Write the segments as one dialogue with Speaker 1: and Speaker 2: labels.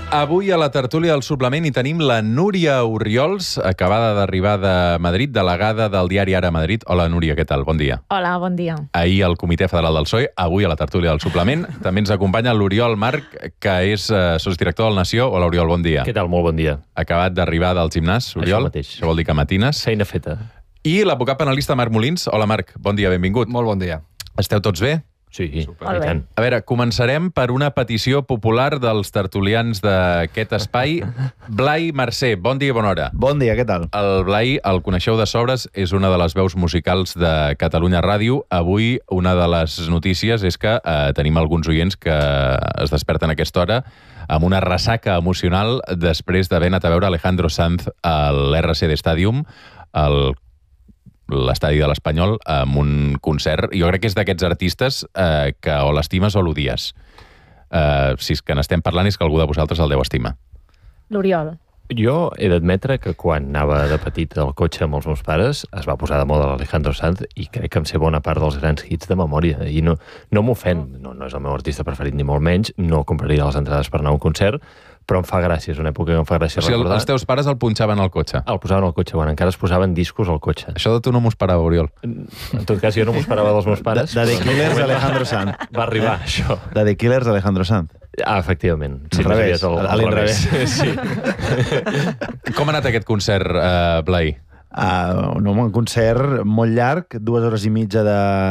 Speaker 1: Avui a la tertúlia del suplement hi tenim la Núria Orriols, acabada d'arribar de Madrid, delegada del diari Ara Madrid. Hola, Núria, què tal? Bon dia.
Speaker 2: Hola, bon dia.
Speaker 1: Ahir al Comitè Federal del PSOE, avui a la tertúlia del suplement. També ens acompanya l'Oriol Marc, que és sotsdirector del Nació. Hola, Oriol, bon dia.
Speaker 3: Què tal? Molt bon dia.
Speaker 1: Acabat d'arribar del gimnàs, Oriol.
Speaker 3: Això mateix.
Speaker 1: Això vol dir que matines.
Speaker 3: Feina feta.
Speaker 1: I l'advocat penalista Marc Molins. Hola, Marc, bon dia, benvingut.
Speaker 4: Molt bon dia.
Speaker 1: Esteu tots bé?
Speaker 3: Sí,
Speaker 2: Molt
Speaker 3: i
Speaker 2: bé.
Speaker 3: tant.
Speaker 1: A veure, començarem per una petició popular dels tertulians d'aquest espai. Blai Mercè, bon dia i bona hora.
Speaker 4: Bon dia, què tal?
Speaker 1: El Blai, el coneixeu de sobres, és una de les veus musicals de Catalunya Ràdio. Avui una de les notícies és que tenim alguns oients que es desperten a aquesta hora amb una ressaca emocional després d'haver anat a veure Alejandro Sanz a l'RCD Stadium, l'estadi de l'Espanyol, amb un concert. Jo crec que és d'aquests artistes que o l'estimes o l'odies. Si és que n'estem parlant és que algú de vosaltres el deu estimar.
Speaker 2: L'Oriol.
Speaker 3: Jo he d'admetre que quan anava de petit al cotxe amb els meus pares es va posar de moda l'Alejandro Sanz i crec que em sé bona part dels grans hits de memòria. I no m'ofèn, no és el meu artista preferit ni molt menys, no compraria les entrades per anar a un concert, però em fa gràcia, és una època que em fa gràcia recordar.
Speaker 1: Els teus pares el punxaven al cotxe.
Speaker 3: El posaven al cotxe, quan encara es posaven discos al cotxe.
Speaker 1: Això de tu no m'ho esperava, Oriol.
Speaker 3: En tot cas, jo no m'ho esperava dels meus pares.
Speaker 4: De The Killers, Alejandro Sanz.
Speaker 3: Va arribar, això.
Speaker 4: De The Killers, Alejandro Sanz.
Speaker 3: Ah, efectivament. Sí,
Speaker 4: Al revés,
Speaker 3: a l'inrevés. Sí.
Speaker 1: Com ha anat aquest concert, Blai?
Speaker 4: Un concert molt llarg, 2 hores i mitja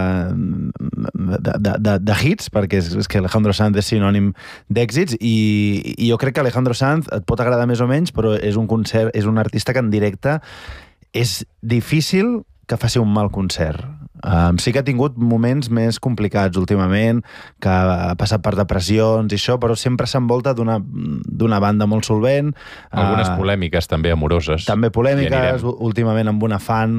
Speaker 4: de hits, perquè és que Alejandro Sanz és sinònim d'èxits, i jo crec que Alejandro Sanz et pot agradar més o menys, però és un concert, és un artista que en directe és difícil que faci un mal concert. Sí que ha tingut moments més complicats últimament, que ha passat per depressions i això, però sempre s'envolta d'una banda molt solvent.
Speaker 1: Algunes polèmiques també amoroses.
Speaker 4: També polèmiques, últimament amb una fan